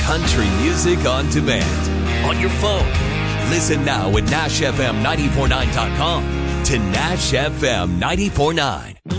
country music on demand. On your phone. Listen now at NashFM949.com to Nash FM 94.9.